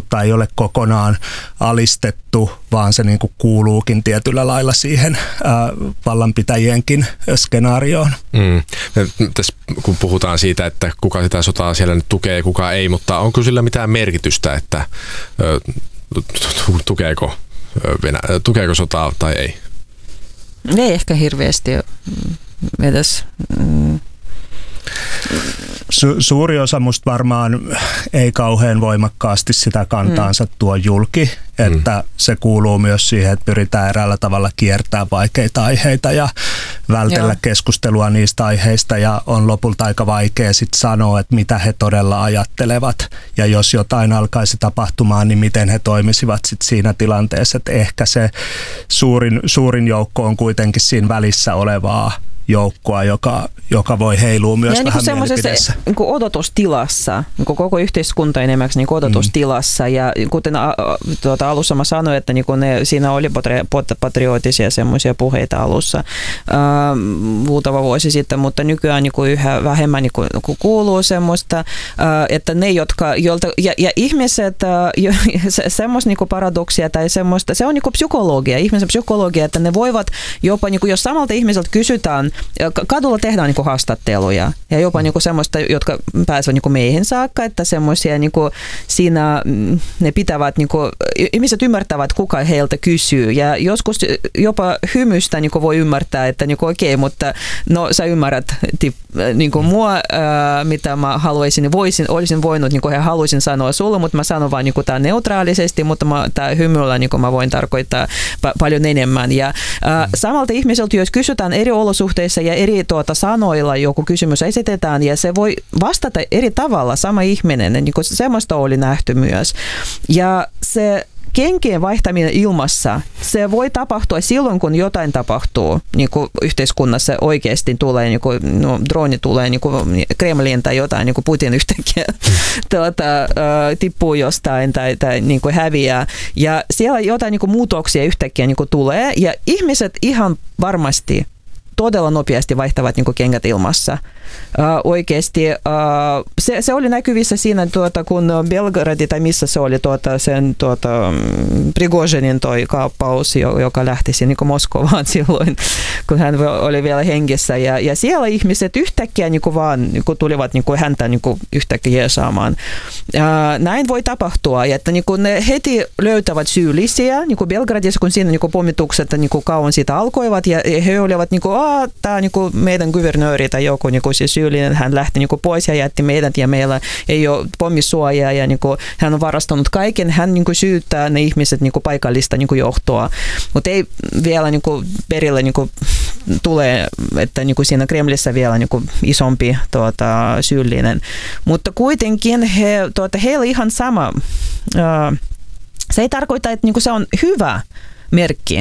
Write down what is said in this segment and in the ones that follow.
mutta ei ole kokonaan alistettu, vaan se niin kuin kuuluukin tietyllä lailla siihen vallanpitäjienkin skenaarioon. Tässä kun puhutaan siitä, että kuka sitä sotaa siellä nyt tukee ja kuka ei, mutta onko sillä mitään merkitystä, että tukeeko sotaa tai ei? Ei ehkä hirveästi edes. Suuri osa musta varmaan ei kauhean voimakkaasti sitä kantaansa tuo julki, että se kuuluu myös siihen, että pyritään eräällä tavalla kiertämään vaikeita aiheita ja vältellä keskustelua niistä aiheista, ja on lopulta aika vaikea sit sanoa, että mitä he todella ajattelevat, ja jos jotain alkaisi tapahtumaan, niin miten he toimisivat sit siinä tilanteessa, että ehkä se suurin joukko on kuitenkin siinä välissä olevaa joukkoa, joka voi heilua myös vähän mielipiteessä. Niin odotustilassa, niin koko yhteiskunta enemmänkin niin odotustilassa. Ja kuten alussa mä sanoin, että niin siinä oli patriotisia semmoisia puheita alussa muutama vuosi sitten, mutta nykyään niin yhä vähemmän niin kuuluu semmoista, että ne, ja ihmiset, semmoista niin paradoksia tai semmoista, se on niin psykologia, ihmisen psykologia, että ne voivat jopa, niin jos samalta ihmiseltä kysytään, kadulla tehdään niin haastatteluja ja jopa niin semmoista, jotka pääsevät niin meihin saakka, että semmoisia niin siinä ne pitävät, niin ihmiset ymmärtävät, kuka heiltä kysyy, ja joskus jopa hymystä niin voi ymmärtää, että niin okei, mutta no sä ymmärrät niin mua, mitä mä haluaisin, niin olisin voinut, niin haluaisin sanoa sulle, mutta mä sanon vaan niin tämä neutraalisesti, mutta tämä hymyllä niin mä voin tarkoittaa paljon enemmän. Ja samalta ihmiseltä, jos kysytään eri olosuhteissa ja eri sanoilla joku kysymys esitetään, ja se voi vastata eri tavalla sama ihminen, niin semmoista oli nähty myös. Ja se kenkien vaihtaminen ilmassa, se voi tapahtua silloin, kun jotain tapahtuu, niin kuin yhteiskunnassa oikeasti tulee, niin kuin, droni tulee, niin kuin Kremlin tai jotain, niin kuin Putin yhtäkkiä tippuu jostain tai niin kuin häviää. Ja siellä jotain niin kuin muutoksia yhtäkkiä niin kuin tulee, ja ihmiset ihan varmasti todella nopeasti vaihtavat niin kuin kengät ilmassa. Oikeasti se oli näkyvissä siinä, kun Belgradi tai missä se oli sen Prigozhinin toi kaappaus, joka lähti niin kuin Moskovaan silloin, kun hän oli vielä hengissä. Ja siellä ihmiset yhtäkkiä niin kuin vaan niin kuin tulivat niin kuin häntä niin kuin yhtäkkiä jeesaamaan. Näin voi tapahtua, että niin kuin ne heti löytävät syyllisiä, niin kuin Belgradissa, kun siinä niin kuin pommitukset niin kuin kauan siitä alkoivat, ja he olivat niin kuin, tämä niin kuin meidän kuvernööri tai joku niin kuin siis syyllinen, hän lähti niin kuin pois ja jätti meidät, ja meillä ei ole pommisuojaa, ja niin kuin hän on varastanut kaiken, hän niin kuin syyttää ne ihmiset niin kuin paikallista niin kuin johtoa, mutta ei vielä niin kuin perille niin kuin tulee, että niin kuin siinä Kremlissä vielä niin kuin isompi syyllinen, mutta kuitenkin heillä ihan sama, se ei tarkoita, että niin kuin se on hyvä merkki,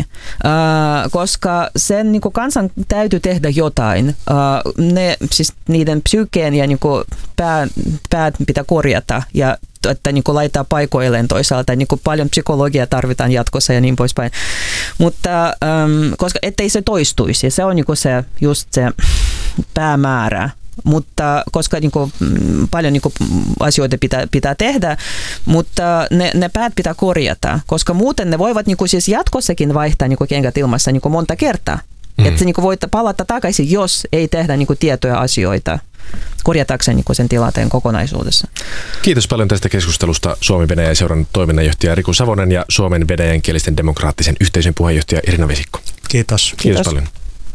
koska sen niin kuin kansan täytyy tehdä jotain. Siis niiden psyykeen ja niin kuin päät pitää korjata ja että niin kuin laittaa paikoilleen toisaalta. Niin kuin paljon psykologiaa tarvitaan jatkossa ja niin poispäin. Mutta koska ettei se toistuisi, se on niin kuin se, just se päämäärä. Mutta koska niin kuin, paljon niin kuin, asioita pitää tehdä, mutta ne päät pitää korjata, koska muuten ne voivat niin kuin, siis jatkossakin vaihtaa niin kuin kengät ilmassa niin kuin monta kertaa. Että niin kuin, voit palata takaisin, jos ei tehdä niin kuin, tietoja asioita korjatakseen niin sen tilanteen kokonaisuudessa. Kiitos paljon tästä keskustelusta Suomi-Venäjä-seuran toiminnanjohtaja Riku Savonen ja Suomen venäjänkielisten demokraattisen yhteisön puheenjohtaja Irina Vesikko. Kiitos. Kiitos paljon.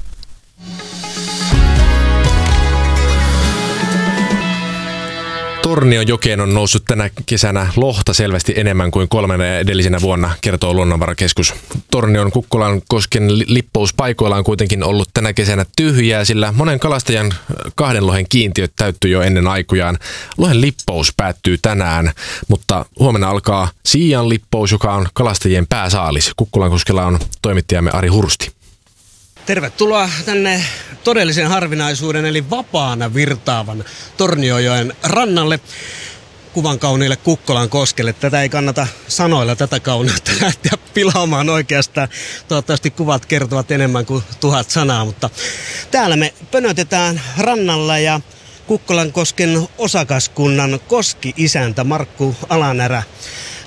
Tornionjokeen on noussut tänä kesänä lohta selvästi enemmän kuin 3 edellisenä vuonna, kertoo Luonnonvarakeskus. Tornion Kukkolan-kosken lippous-paikoilla on kuitenkin ollut tänä kesänä tyhjää, sillä monen kalastajan 2 lohen kiintiöt täyttyi jo ennen aikojaan. Lohen lippous päättyy tänään, mutta huomenna alkaa siian lippous, joka on kalastajien pääsaalis. Kukkolan-koskella on toimittajamme Ari Hursti. Tervetuloa tänne todellisen harvinaisuuden eli vapaana virtaavan Tornionjoen rannalle, kuvan kauniille Kukkolan koskelle. Tätä ei kannata sanoilla tätä kauneutta lähteä pilaamaan oikeastaan. Toivottavasti kuvat kertovat enemmän kuin 1000 sanaa, mutta täällä me pönötetään rannalla ja Kukkolan kosken osakaskunnan koski-isäntä Markku Alanärä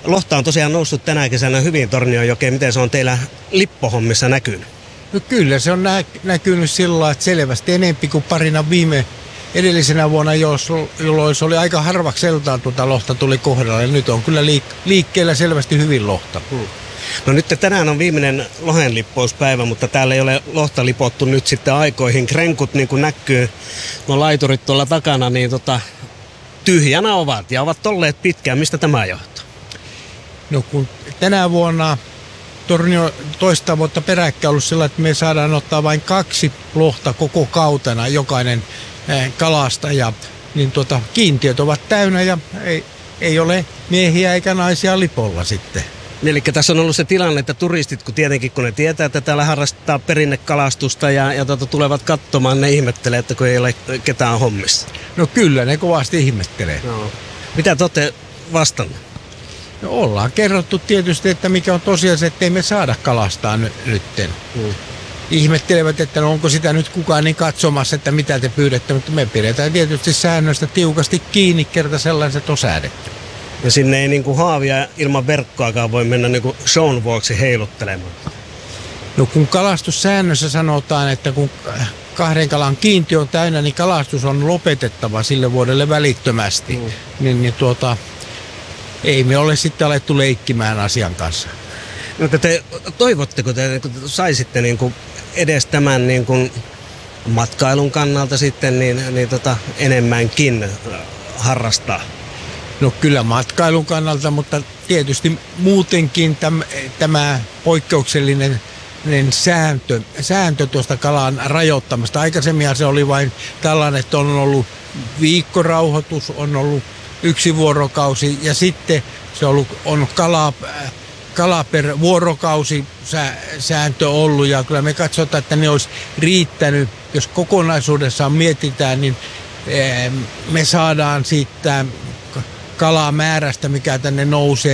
Lohta on tosiaan noussut tänä kesänä hyvin Tornionjokeen. Miten se on teillä lippohommissa näkynyt? No kyllä se on näkynyt sillä lailla, että selvästi enempi kuin parina edellisenä vuonna, jolloin se oli aika harvakseltaan lohta tuli kohdalle. Nyt on kyllä liikkeellä selvästi hyvin lohta. No nyt tänään on viimeinen lohenlippouspäivä, mutta täällä ei ole lohta lipottu nyt sitten aikoihin. Krenkut niin kuin näkyy, no laiturit tuolla takana, niin tyhjänä ovat ja ovat olleet pitkään. Mistä tämä johtuu? No kun tänä vuonna Tornio toista vuotta peräkkäin ollut sillä, että me saadaan ottaa vain 2 lohta koko kautena jokainen kalastaja, niin kiintiöt ovat täynnä ja ei ole miehiä eikä naisia lipolla sitten. Eli tässä on ollut se tilanne, että turistit, kun tietenkin kun ne tietää, että täällä harrastaa perinnekalastusta ja tulevat katsomaan, ne ihmettelee, että kun ei ole ketään hommissa. No kyllä, ne kovasti ihmettelee. No. Mitä te olette vastannut? No ollaan kerrottu tietysti, että mikä on tosiaan, että ei me saada kalastaa nytten. Ihmettelevät, että no onko sitä nyt kukaan niin katsomassa, että mitä te pyydätte, mutta me pidetään tietysti säännöistä tiukasti kiinni, kerta sellaiset on säädetty. Ja sinne ei niinku haavia ilman verkkoakaan voi mennä niinku shown vuoksi heiluttelemaan. No kun kalastussäännössä sanotaan, että kun 2 kalan kiintiö on täynnä, niin kalastus on lopetettava sille vuodelle välittömästi. Ei me ole sitten alettu leikkimään asian kanssa. No, te toivotteko te, kun saisitte niinku edes tämän niinku matkailun kannalta sitten enemmänkin harrastaa? No kyllä matkailun kannalta, mutta tietysti muutenkin tämä poikkeuksellinen sääntö tuosta kalan rajoittamasta. Aikaisemmin se oli vain tällainen, että on ollut viikkorauhoitus, on ollut 1 vuorokausi ja sitten se on kala per vuorokausi sääntö ollut ja kyllä me katsotaan, että ne olisi riittänyt. Jos kokonaisuudessaan mietitään, niin me saadaan siitä kalamäärästä, mikä tänne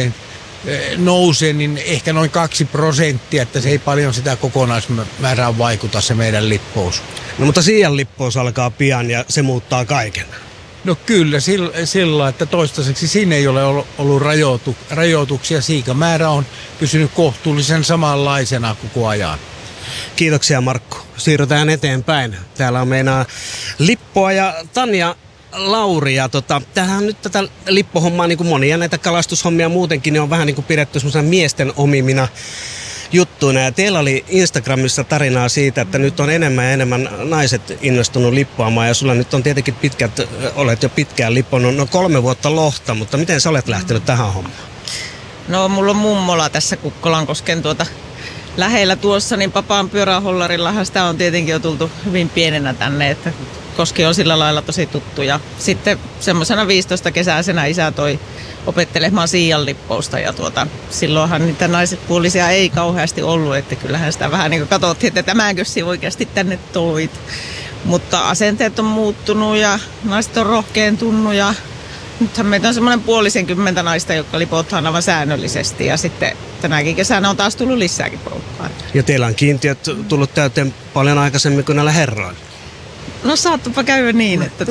nousee, niin ehkä noin 2%, että se ei paljon sitä kokonaismäärään vaikuta se meidän lippous. No mutta siian lippous alkaa pian ja se muuttaa kaiken. No kyllä, sillä että toistaiseksi siinä ei ole ollut rajoituksia. Siikamäärä on pysynyt kohtuullisen samanlaisena koko ajan. Kiitoksia Markku. Siirrytään eteenpäin. Täällä on meinaa Lippoa ja Tanja Lauri. Ja tämähän on nyt tätä lippohommaa, niin kuin monia näitä kalastushommia muutenkin, niin on vähän niin kuin pidetty semmoisena miesten omimina juttuina. Ja teillä oli Instagramissa tarinaa siitä, että nyt on enemmän ja enemmän naiset innostunut lippoamaan. Ja sulla nyt on tietenkin olet jo pitkään lipponut, 3 vuotta lohta, mutta miten sä olet lähtenyt tähän hommaan? No mulla on mummola tässä Kukkolankosken lähellä tuossa, niin Papaan pyörähollarillahan sitä on tietenkin jo tultu hyvin pienenä tänne, että koski on sillä lailla tosi tuttu. Ja sitten semmoisena 15-kesäisenä isä toi opettelemaan siian lippousta ja silloinhan niitä naispuolisia ei kauheasti ollut, että kyllähän sitä vähän niin kuin katsottiin, että tämänkö se oikeasti tänne toit. Mutta asenteet on muuttunut ja naiset on rohkeentunut ja nythän meitä on semmoinen 50 naista, jotka lipotaan aivan säännöllisesti ja sitten tänäkin kesänä on taas tullut lisääkin porukkaa. Ja teillä on kiintiöt tullut täyteen paljon aikaisemmin kuin näillä herroilla. No saattopa käydä niin, että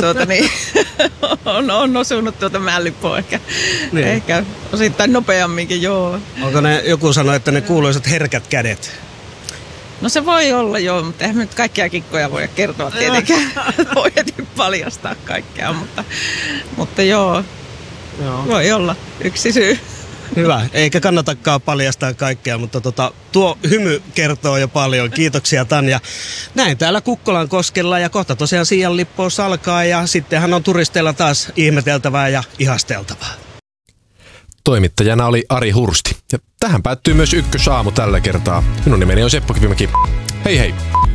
on osunut mällippoa ehkä osittain nopeamminkin, joo. Onko joku sanoi, että ne kuuluisat herkät kädet? No se voi olla joo, mutta eihän nyt kaikkia kikkoja voi kertoa tietenkään. Voi heti paljastaa kaikkea, mutta joo, voi olla yksi syy. Hyvä, eikä kannatakaan paljastaa kaikkea, mutta tuo hymy kertoo jo paljon. Kiitoksia Tanja. Näin täällä Kukkolankoskella ja kohta tosiaan siian lippous alkaa ja sittenhän on turisteilla taas ihmeteltävää ja ihasteltavaa. Toimittajana oli Ari Hursti. Ja tähän päättyy myös Ykkösaamu tällä kertaa. Minun nimeni on Seppo Kivimäki. Hei hei!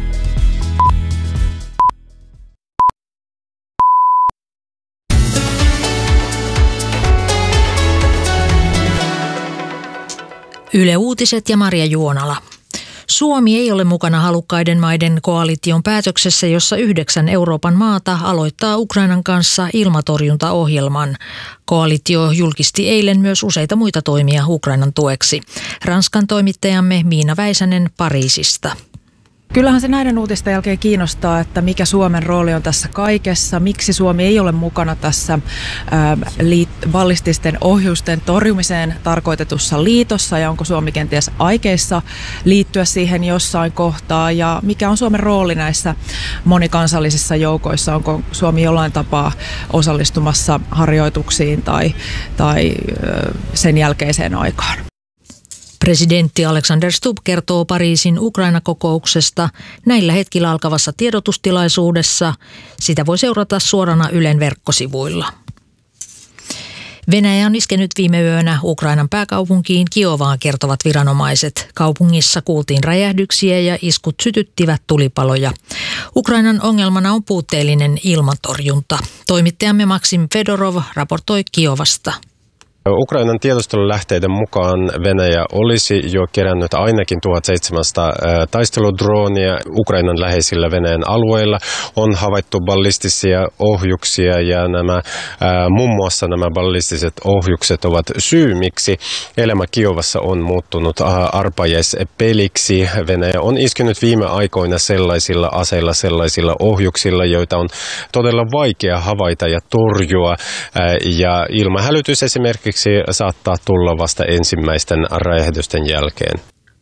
Yle Uutiset ja Maria Juonala. Suomi ei ole mukana halukkaiden maiden koalition päätöksessä, jossa 9 Euroopan maata aloittaa Ukrainan kanssa ilmatorjuntaohjelman. Koalitio julkisti eilen myös useita muita toimia Ukrainan tueksi. Ranskan toimittajamme Miina Väisänen Pariisista. Kyllähän se näiden uutisten jälkeen kiinnostaa, että mikä Suomen rooli on tässä kaikessa, miksi Suomi ei ole mukana tässä ballististen ohjusten torjumiseen tarkoitetussa liitossa ja onko Suomi kenties aikeissa liittyä siihen jossain kohtaa ja mikä on Suomen rooli näissä monikansallisissa joukoissa, onko Suomi jollain tapaa osallistumassa harjoituksiin tai sen jälkeiseen aikaan. Presidentti Alexander Stubb kertoo Pariisin Ukraina-kokouksesta näillä hetkillä alkavassa tiedotustilaisuudessa. Sitä voi seurata suorana Ylen verkkosivuilla. Venäjä on iskenyt viime yönä Ukrainan pääkaupunkiin Kiovaan, kertovat viranomaiset. Kaupungissa kuultiin räjähdyksiä ja iskut sytyttivät tulipaloja. Ukrainan ongelmana on puutteellinen ilmatorjunta. Toimittajamme Maksim Fedorov raportoi Kiovasta. Ukrainan tiedustelulähteiden mukaan Venäjä olisi jo kerännyt ainakin 1700 taisteludroonia Ukrainan läheisillä Venäjän alueilla. On havaittu ballistisia ohjuksia ja muun muassa nämä ballistiset ohjukset ovat syy, miksi elämä Kiovassa on muuttunut arpajaispeliksi. Venäjä on iskenyt viime aikoina sellaisilla aseilla, sellaisilla ohjuksilla, joita on todella vaikea havaita ja torjua. Ja ilmahälytys esimerkiksi saattaa tulla vasta ensimmäisten räjähdysten jälkeen.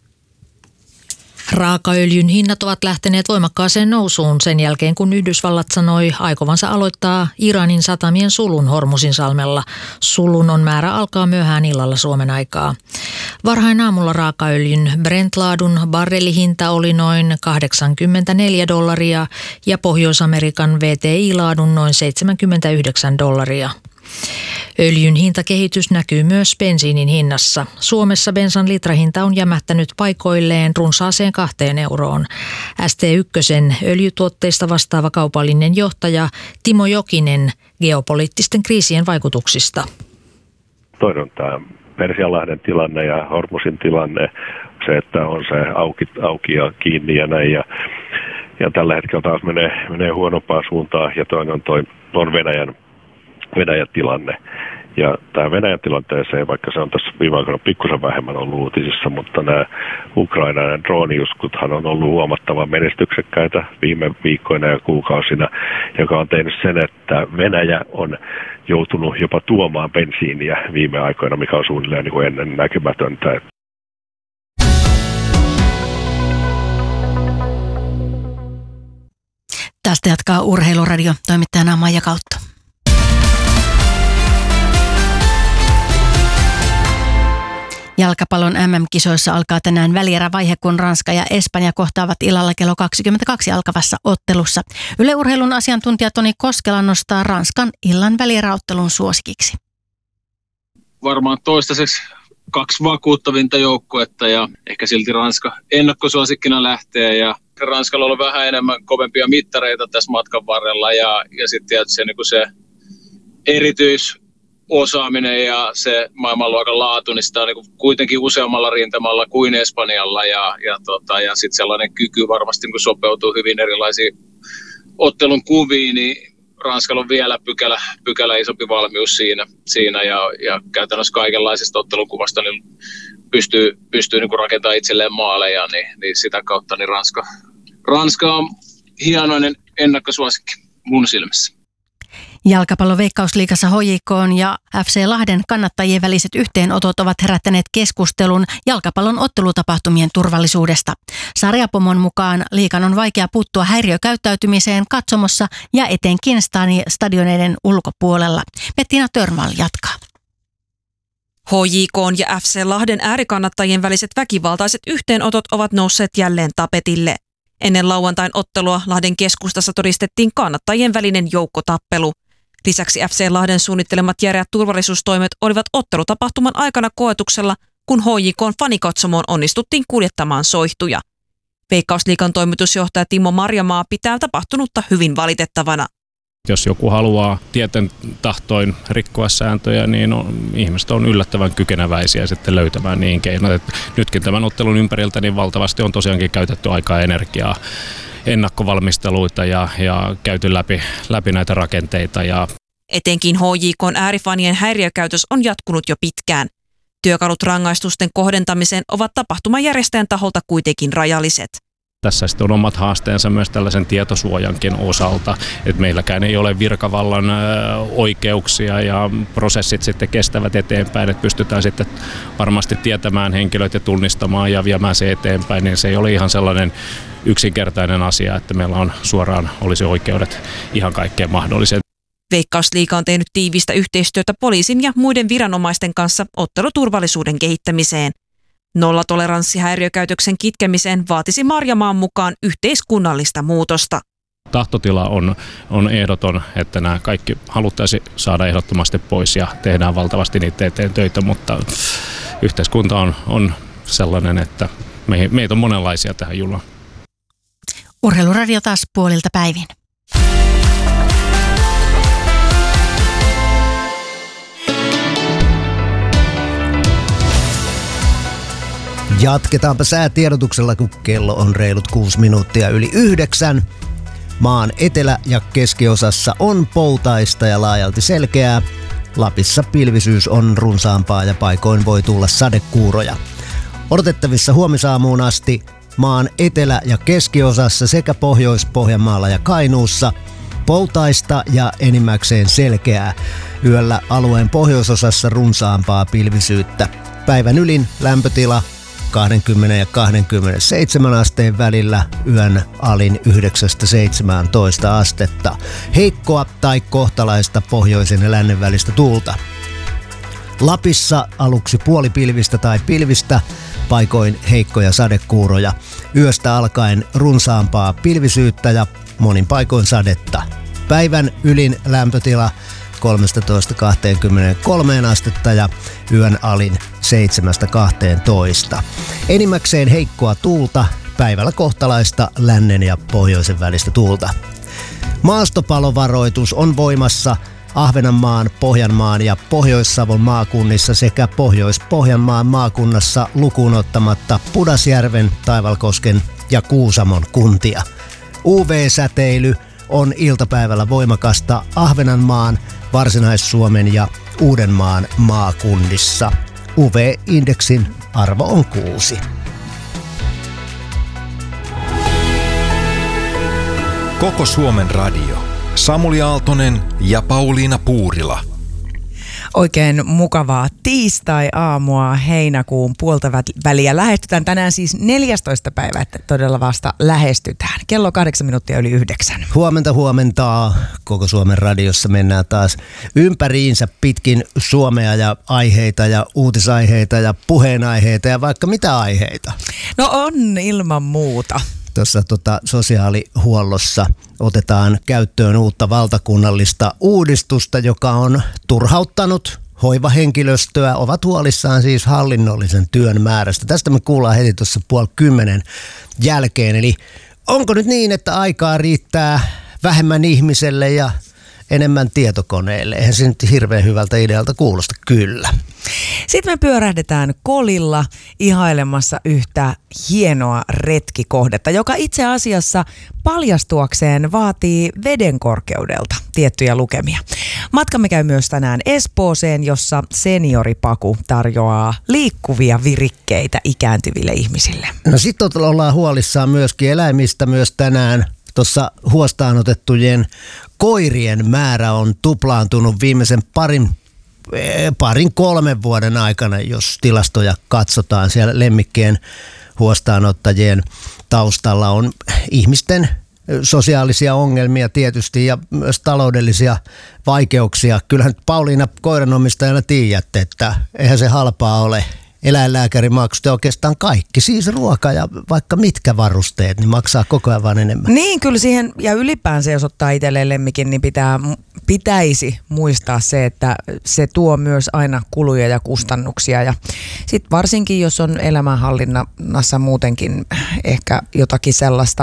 Raakaöljyn hinnat ovat lähteneet voimakkaaseen nousuun sen jälkeen, kun Yhdysvallat sanoi aikovansa aloittaa Iranin satamien sulun Hormuzinsalmella. Sulun on määrä alkaa myöhään illalla Suomen aikaa. Varhain aamulla raakaöljyn Brent-laadun barrelihinta oli noin $84 ja Pohjois-Amerikan WTI-laadun noin $79. Öljyn hintakehitys näkyy myös bensiinin hinnassa. Suomessa bensan litrahinta on jämähtänyt paikoilleen runsaaseen 2 euroon. ST1 öljytuotteista vastaava kaupallinen johtaja Timo Jokinen geopoliittisten kriisien vaikutuksista. Toinen on tämä Persianlahden tilanne ja Hormuzin tilanne, se, että on se auki ja kiinni ja näin. Ja tällä hetkellä taas menee huonompaan suuntaan ja toinen on Venäjän tilanne. Ja tämä Venäjän tilanteeseen, vaikka se on tässä viime aikoina pikkusen vähemmän ollut uutisissa, mutta nämä Ukrainan drooniuskuthan on ollut huomattavan menestyksekkäitä viime viikkoina ja kuukausina, joka on tehnyt sen, että Venäjä on joutunut jopa tuomaan bensiiniä viime aikoina, mikä on suunnilleen niin kuin ennen näkymätöntä. Tästä jatkaa Urheiluradio, toimittajana Maija Kautto. Jalkapallon MM-kisoissa alkaa tänään välierävaihe, kun Ranska ja Espanja kohtaavat illalla kello 22 alkavassa ottelussa. Yle Urheilun asiantuntija Toni Koskela nostaa Ranskan illan välieräottelun suosikiksi. Varmaan toistaiseksi 2 vakuuttavinta joukkuetta ja ehkä silti Ranska ennakkosuosikkina lähtee. Ja Ranskalla on ollut vähän enemmän kovempia mittareita tässä matkan varrella ja sitten tietysti se erityisosaaminen ja se maailmanluokan laatu, niin sitä on niin kuitenkin useammalla rintamalla kuin Espanjalla ja sitten sellainen kyky varmasti niin sopeutuu hyvin erilaisiin ottelun kuviin, niin Ranskalla on vielä pykälä isompi valmius siinä ja käytännössä kaikenlaisesta ottelukuvasta niin pystyy niin rakentamaan itselleen maaleja, niin sitä kautta niin Ranska on hienoinen ennakkosuosikki mun silmissä. Jalkapallon Veikkausliigassa HJK:n ja FC Lahden kannattajien väliset yhteenotot ovat herättäneet keskustelun jalkapallon ottelutapahtumien turvallisuudesta. Sarjapomon mukaan liigan on vaikea puuttua häiriökäyttäytymiseen katsomossa ja etenkin stadioneiden ulkopuolella. Bettina Törmal jatkaa. HJK:n ja FC Lahden äärikannattajien väliset väkivaltaiset yhteenotot ovat nousseet jälleen tapetille. Ennen lauantain ottelua Lahden keskustassa todistettiin kannattajien välinen joukkotappelu. Lisäksi FC Lahden suunnittelemat järeät turvallisuustoimet olivat ottelutapahtuman aikana koetuksella, kun HJK:n fanikatsomoon onnistuttiin kuljettamaan soihtuja. Veikkausliigan toimitusjohtaja Timo Marjamaa pitää tapahtunutta hyvin valitettavana. Jos joku haluaa tieten tahtoin rikkoa sääntöjä, niin ihmiset on yllättävän kykeneväisiä sitten löytämään niin keinot. Nytkin tämän ottelun ympäriltä niin valtavasti on tosiaankin käytetty aikaa ja energiaa ennakkovalmisteluita ja käyty läpi näitä rakenteita. Etenkin HJK:n äärifanien häiriökäytös on jatkunut jo pitkään. Työkalut rangaistusten kohdentamiseen ovat tapahtumajärjestäjän taholta kuitenkin rajalliset. Tässä sitten on omat haasteensa myös tällaisen tietosuojankin osalta, että meilläkään ei ole virkavallan oikeuksia ja prosessit sitten kestävät eteenpäin, että pystytään sitten varmasti tietämään henkilöt ja tunnistamaan ja viemään se eteenpäin, niin se ei ole ihan sellainen yksinkertainen asia, että meillä on suoraan olisi oikeudet ihan kaikkeen mahdolliseen. Veikkausliiga on tehnyt tiivistä yhteistyötä poliisin ja muiden viranomaisten kanssa otteluturvallisuuden kehittämiseen. Nollatoleranssi häiriökäytöksen kitkemiseen vaatisi Marjamaan mukaan yhteiskunnallista muutosta. Tahtotila on ehdoton, että nämä kaikki haluttaisiin saada ehdottomasti pois ja tehdään valtavasti niitä eteen töitä, mutta yhteiskunta on sellainen, että meitä on monenlaisia tähän juhlaan. Urheiluradio taas puolilta päivin. Jatketaanpa säätiedotuksella, kun kello on reilut 6 minuuttia yli 9. Maan etelä- ja keskiosassa on poutaista ja laajalti selkeää. Lapissa pilvisyys on runsaampaa ja paikoin voi tulla sadekuuroja. Odotettavissa huomisaamuun asti maan etelä- ja keskiosassa sekä Pohjois-Pohjanmaalla ja Kainuussa poutaista ja enimmäkseen selkeää. Yöllä alueen pohjoisosassa runsaampaa pilvisyyttä. Päivän ylin lämpötila 20 ja 27 asteen välillä, yön alin 9-17 astetta. Heikkoa tai kohtalaista pohjoisen ja lännen välistä tuulta. Lapissa aluksi puolipilvistä tai pilvistä, paikoin heikkoja sadekuuroja. Yöstä alkaen runsaampaa pilvisyyttä ja monin paikoin sadetta. Päivän ylin lämpötila 13-23 astetta ja yön alin 7-12. Enimmäkseen heikkoa tuulta, päivällä kohtalaista lännen ja pohjoisen välistä tuulta. Maastopalovaroitus on voimassa Ahvenanmaan, Pohjanmaan ja Pohjois-Savon maakunnissa sekä Pohjois-Pohjanmaan maakunnassa lukuun ottamatta Pudasjärven, Taivalkosken ja Kuusamon kuntia. UV-säteily on iltapäivällä voimakasta Ahvenanmaan, Varsinais-Suomen ja Uudenmaan maakunnissa. UV-indeksin arvo on 6. Koko Suomen radio. Samuli Aaltonen ja Pauliina Puurila. Oikein mukavaa tiistai-aamua heinäkuun puolta väliä. Lähestytään tänään siis 14. päivä, että todella vasta lähestytään. Kello 8 minuuttia yli 9. Huomenta. Koko Suomen radiossa mennään taas ympäriinsä pitkin Suomea ja aiheita ja uutisaiheita ja puheenaiheita ja vaikka mitä aiheita. No on ilman muuta. Tuossa sosiaalihuollossa otetaan käyttöön uutta valtakunnallista uudistusta, joka on turhauttanut hoivahenkilöstöä. Ovat huolissaan siis hallinnollisen työn määrästä. Tästä me kuullaan heti tuossa 9:30 jälkeen. Eli onko nyt niin, että aikaa riittää vähemmän ihmiselle ja enemmän tietokoneelle? Eihän se nyt hirveän hyvältä idealta kuulosta, kyllä. Sitten me pyörähdetään Kolilla ihailemassa yhtä hienoa retkikohdetta, joka itse asiassa paljastuakseen vaatii veden korkeudelta tiettyjä lukemia. Matkamme käy myös tänään Espooseen, jossa senioripaku tarjoaa liikkuvia virikkeitä ikääntyville ihmisille. No sitten ollaan huolissaan myöskin eläimistä myös tänään. Tuossa huostaan otettujen koirien määrä on tuplaantunut viimeisen parin 3 vuoden aikana, jos tilastoja katsotaan. Siellä lemmikkien huostaanottajien taustalla on ihmisten sosiaalisia ongelmia tietysti ja myös taloudellisia vaikeuksia. Kyllähän Pauliina koiranomistajana tiedätte, että eihän se halpaa ole. Eläinlääkärimaksut ja oikeastaan kaikki, siis ruoka ja vaikka mitkä varusteet, niin maksaa koko ajan vaan enemmän. Niin, kyllä siihen, ja ylipäänsä jos ottaa itselleen lemmikin, niin pitäisi muistaa se, että se tuo myös aina kuluja ja kustannuksia. Ja sitten varsinkin, jos on elämänhallinnassa muutenkin ehkä jotakin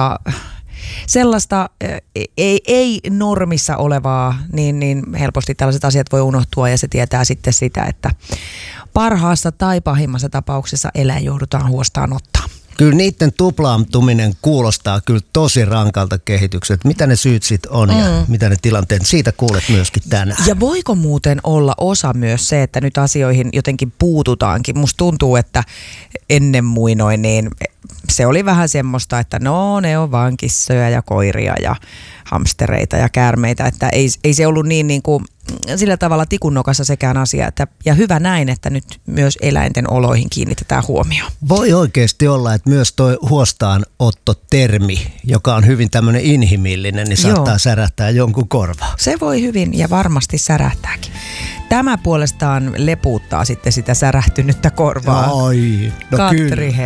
sellaista ei normissa olevaa, niin helposti tällaiset asiat voi unohtua ja se tietää sitten sitä, että parhaassa tai pahimmassa tapauksessa eläin joudutaan huostaan ottaa. Kyllä niiden tuplaantuminen kuulostaa kyllä tosi rankalta kehitykseltä. Mitä ne syyt sitten on ja mitä ne tilanteet, siitä kuulet myöskin tänään. Ja voiko muuten olla osa myös se, että nyt asioihin jotenkin puututaankin? Musta tuntuu, että ennen muinoin niin se oli vähän semmoista, että no ne on vaan kissoja ja koiria ja hamstereita ja käärmeitä, että ei se ollut niin kuin sillä tavalla tikunnokassa sekään asia. Ja hyvä näin, että nyt myös eläinten oloihin kiinnitetään huomioon. Voi oikeasti olla, että myös toi huostaanottotermi, joka on hyvin tämmöinen inhimillinen, niin saattaa särähtää jonkun korvaa. Se voi hyvin ja varmasti särähtääkin. Tämä puolestaan lepuuttaa sitten sitä särähtynyttä korvaa. Ai, no Katri kyllä.